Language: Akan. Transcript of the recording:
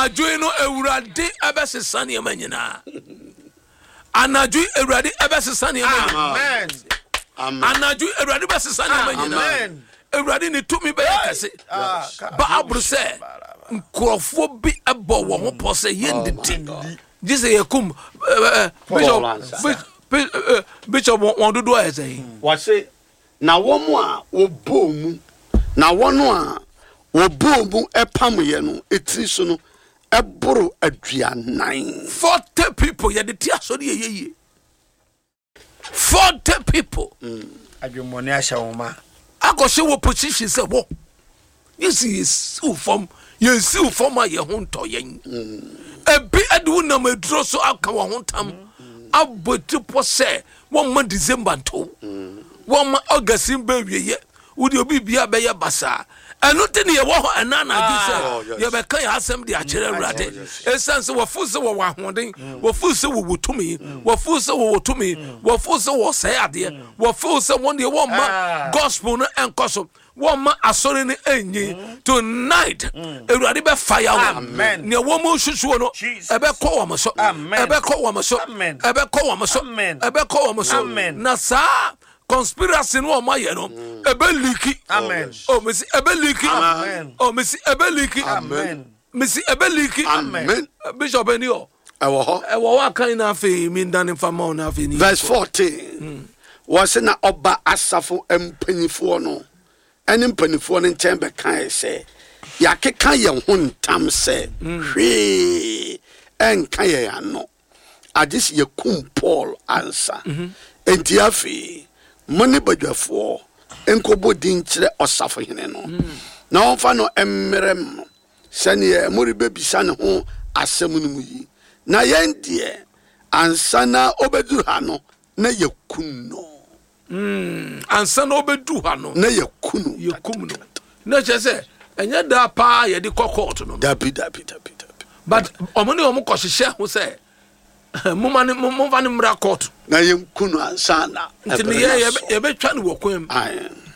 anadwo no Ewurade ebesesa ne manyina anadwo Ewurade ebesesa ne manyina anadwo Ewurade besesa ne manyina Ewurade ne tumi be yakase ba abru se nkrofo bi ebo wo ho pose yendidi jise yakum bishop won do say what say na womo a obomu na wono a obomu epamye no etri so no eboro aduanan 40 people ye de ti asori yeye 40 people adwemone ahya woma akoshe wo position say wo this is ufom ye si ufom a ye ho nto yen ebi adu na maduro so aka wo ho tam abotipo se won ma December nto won ma August mba wieye wudi obi bia be ye basa eno te ne ye wo ho enana gise ye be kan ya asem de akere Ewurade esense wo fu se wo ahoden wo fu se wo wotumi wo fu se wo wotumi wo fu se wo sai ade wo fu se won de wo ma gospel no enkoso wo ma asori ni enyi tonight Ewurade be fire wo ne wo mo hwehwo no ebe ko wo mo so ebe ko wo mo so ebe ko wo mo so ebe ko wo mo so na sa conspiracy no ma ye no ebe leaky amen oh mesi ebe leaky amen oh mesi ebe leaky amen mesi ebe leaky amen bishop enio ewo wa kan na fe mi ndan fama na fe ni verse 14 was na oba asafo empanyifo no ene mpanyifo no nchen be kan se ya keka ye ho ntam se hwe enka ye ano adis ye kum Paul answer enti afi mone badwafo enkobo din kire osafo hene no na onfa no emmerem sane mori bebisa ne ho asem no mu yi na yendie ansana obedu ha no na yakuno ansana obedu ha no na yakunu no na chese enya da pa ye di court no dabi but omoni omo hye ho se mumva ne mra court na yankunu ansana ntini ye betwa ne wokwam